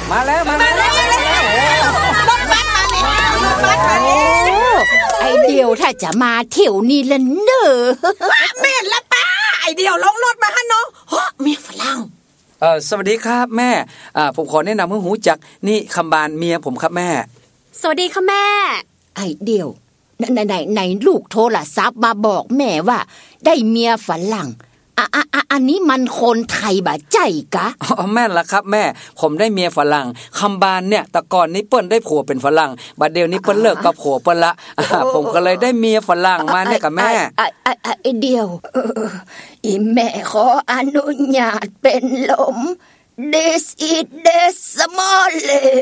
มาแล้วรถบัสมาแล้วรถบัสมาแล้วไอเดียวถ้าจะมาเที่ยวนี่ละเนอแม่ละป้าไอเดียวลงรถมาฮะน้องเมียฝรั่งสวัสดีครับแม่ผมขอแนะนำให้หูจักนี่คำบานเมียผมครับแม่สวัสดีค่ะแม่ไอเดียวไหนลูกโทรศัพท์มาบอกแม่ว่าได้เมียฝรั่งอันนี้มันคนไทยบ่ใจกะแม่นละครับแม่ผมได้เมียฝรั่งคำบานเนี่ยแต่ก่อนนี้เปิ้นได้ผัวเป็นฝรั่งบัดเดี๋ยวนี้เปิ้นเลิกกับผัวเปิ้นละผมก็เลยได้เมียฝรั่งมาเนี่ยกับแม่ไอเดียวอีแม่ขออนุญาตเป็นลม This is the small